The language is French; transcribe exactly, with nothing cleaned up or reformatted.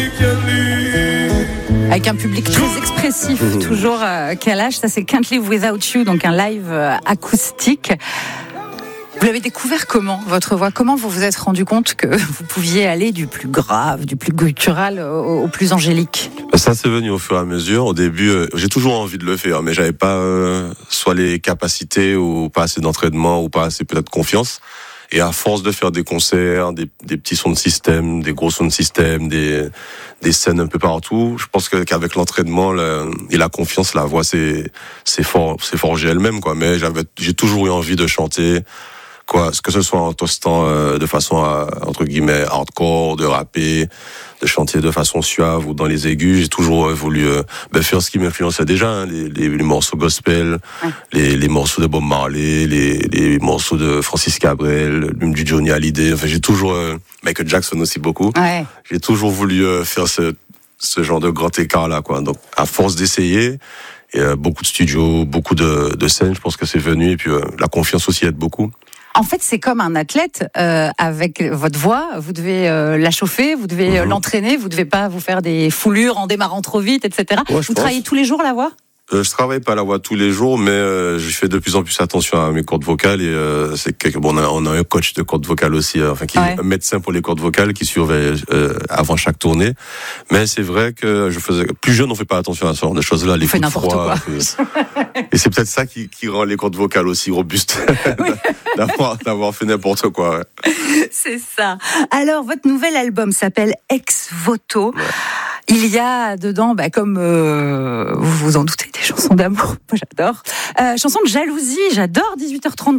Avec un public très expressif, mmh. toujours euh, Kalash. Ça, c'est Can't Live Without You, donc un live euh, acoustique. Vous l'avez découvert comment, votre voix ? Comment vous vous êtes rendu compte que vous pouviez aller du plus grave, du plus guttural au, au plus angélique ? Ça, c'est venu au fur et à mesure. Au début, euh, j'ai toujours envie de le faire, mais j'avais pas euh, soit les capacités ou pas assez d'entraînement ou pas assez peut-être confiance. Et à force de faire des concerts, des, des petits sons de système, des gros sons de système, des, des scènes un peu partout, je pense que, qu'avec l'entraînement la, et la confiance, la voix c'est c'est fort, c'est forgé elle-même quoi. Mais j'avais, j'ai toujours eu envie de chanter, quoi, que ce soit en toastant euh, de façon à, entre guillemets hardcore, de rapper, de chanter de façon suave ou dans les aigus. J'ai toujours euh, voulu euh, ben, faire ce qui m'influençait déjà, hein, les, les, les morceaux gospel, ouais. les, les morceaux de Bob Marley, les, les morceaux de Francis Cabrel, même du Johnny Hallyday. Enfin, j'ai toujours euh, Michael Jackson aussi beaucoup. Ouais. J'ai toujours voulu euh, faire ce, ce genre de grand écart là, quoi. Donc, à force d'essayer. Et euh, beaucoup de studios, beaucoup de, de scènes, je pense que c'est venu. Et puis euh, la confiance aussi aide beaucoup. En fait, c'est comme un athlète euh, avec votre voix. Vous devez euh, la chauffer, vous devez mmh. l'entraîner, vous devez pas vous faire des foulures en démarrant trop vite, et cetera. Ouais, vous travaillez tous les jours la voix ? Euh, je travaille pas la voix tous les jours, mais euh, je fais de plus en plus attention à mes cordes vocales et euh, c'est que bon, on a, on a un coach de cordes vocales aussi, euh, enfin qui ouais. est un médecin pour les cordes vocales qui surveille euh, avant chaque tournée. Mais c'est vrai que je faisais plus jeune, on fait pas attention à ce genre de choses-là, les coups de froid. Et, et c'est peut-être ça qui, qui rend les cordes vocales aussi robustes, oui. d'avoir, d'avoir fait n'importe quoi. Ouais. C'est ça. Alors votre nouvel album s'appelle Ex Voto. Ouais. Il y a dedans, bah, comme euh, vous vous en doutez, des chansons d'amour, moi j'adore. Euh, chansons de jalousie, j'adore dix-huit heures trente-trois.